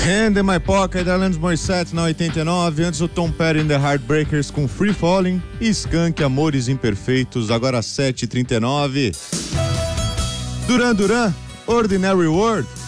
Hand in My Pocket, Alanis Morissette na 89, antes o Tom Petty and the Heartbreakers com Free Falling e Skank, Amores Imperfeitos, agora 7h39. Duran Duran, Ordinary World.